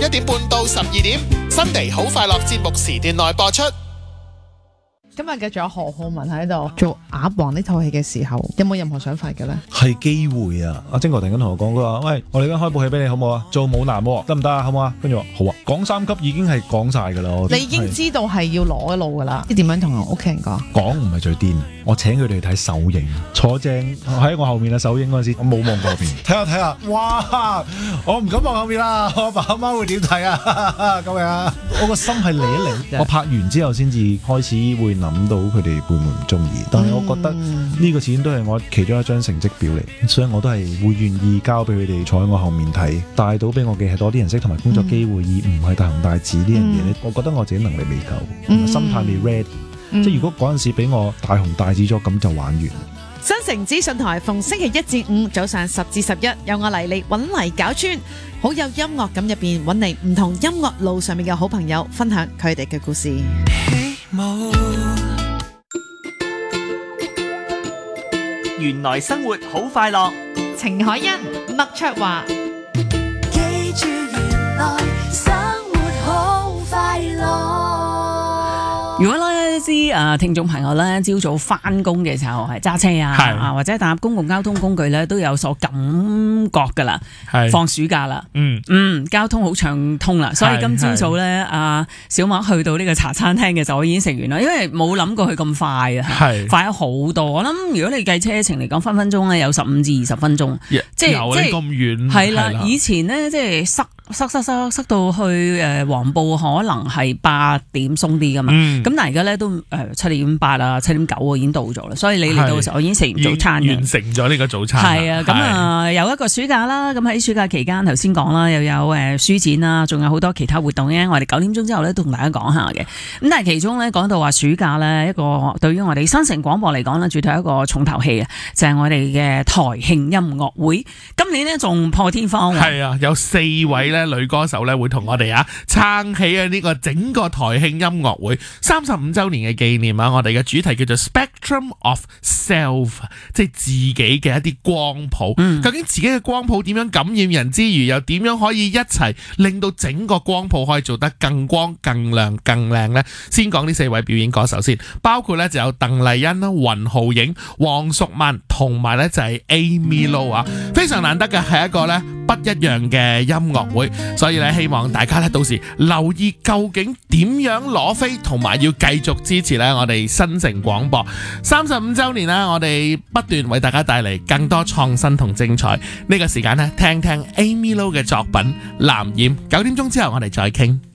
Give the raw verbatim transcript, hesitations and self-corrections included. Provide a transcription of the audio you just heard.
一點半到十二點，新地好快樂節目時段內播出。 今日嘅仲有何浩文喺度做鴨王呢套戲嘅時候，有冇任何想法嘅咧？ 係機會啊！阿晶哥突然間同我講，佢話：喂，我哋而家開部戲俾你好唔好啊？做武男得唔得啊？好唔好啊？跟住話好啊。講三級已經係講晒㗎啦。 你已經知道係要攞嘅路㗎啦。啲點樣同屋企人講？ 講唔係最癲，我請佢哋去睇首映，坐正喺我後面啊！首映嗰陣時，我冇望過後邊，睇下睇下，哇！我唔敢望後面啦，我阿爸阿媽會點睇啊？咁樣，我個心係嚟一嚟。我拍完之後先至開始會諗到佢哋會唔會唔中意，但係我覺得呢個始終都係我其中一張成績表嚟，所以我都係會願意交俾佢哋坐喺我後面睇，帶到俾我嘅係多啲人識同埋工作機會，而唔係大紅大紫呢樣嘢咧。我覺得我自己能力未夠，嗯、心態未 ready，嗯、即係如果嗰陣時俾我大紅大紫咗，咁就玩完。 新城資訊台逢星期一至五早上十至十一，有我黎力揾黎搞村，好有音樂感入邊揾嚟唔同音樂路上面嘅好朋友，分享佢哋嘅故事。 原來生活好快樂， 程海欣、麥卓華。 記住原來生活好快樂。 如果咧啲誒聽眾朋友咧朝早翻工嘅時候係揸車啊，啊或者搭公共交通工具咧都有所感覺㗎啦。放暑假啦，嗯嗯，交通好暢通啦，所以今朝早咧阿小馬去到呢個茶餐廳嘅時候，我已經食完啦，因為冇諗過佢咁快啊，快咗好多。我諗如果你計車程嚟講，分分鐘咧有十五至二十分鐘，即係由你咁遠係啦。以前咧即係塞塞塞塞塞到去誒黃埔，可能係八點鬆啲㗎嘛。咁但係而家咧都誒七點八啊，七點九已經到咗啦，所以你嚟到嘅時候，我已經食完早餐， 完成咗呢個早餐。 係啊，咁啊有一個暑假啦，咁喺暑假期間，頭先講啦，又有誒書展啦，仲有好多其他活動嘅。我哋九點鐘之後咧，都同大家講下嘅。咁但係其中咧講到話暑假咧，一個對於我哋新城廣播嚟講咧，絕對係一個重頭戲啊，就係、是、我哋嘅台慶音樂會。今年呢，仲破天荒， 係啊，有四位咧女歌手咧會同我哋啊撐起啊呢個整個台慶音樂會三十五週年嘅紀念啊！我哋嘅主題叫做 Spectrum of Self， 即係自己嘅一啲光譜。嗯、究竟自己嘅光譜點樣感染人之餘，又點樣可以一齊令到整個光譜可以做得更光、更亮、更靚呢？先講呢四位表演歌手先，包括咧就有鄧麗欣啦、雲浩影、黃淑曼同埋咧就係 Amy Lo 啊，非常難得嘅係一個咧不一樣嘅音樂會，所以咧希望大家咧到時留意究竟點樣攞飛，同埋要繼續支持咧我哋新城廣播三十五週年啦！我哋不斷為大家帶嚟更多創新同精彩。呢個時間咧聽聽 Amy Lo 嘅作品《藍染》，九點鐘之後我哋再傾。